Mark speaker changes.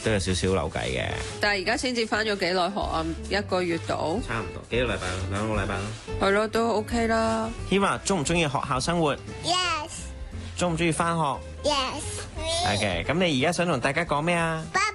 Speaker 1: 都有少少扭計嘅。
Speaker 2: 但係而家先至翻咗幾耐學啊？1個月到，
Speaker 1: 差唔多幾個禮拜咯，2個禮拜咯。
Speaker 2: 係咯，都 OK 啦。
Speaker 1: Hira 中唔中意學校生活？
Speaker 3: Yes.
Speaker 1: 中唔中意翻學
Speaker 3: Yes.
Speaker 1: ？OK，咁你而家想同大家講咩啊？
Speaker 3: 拜